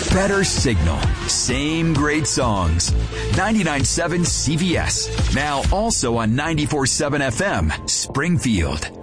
Better signal. Same great songs. 99.7 CVS. Now also on 94.7 FM, Springfield.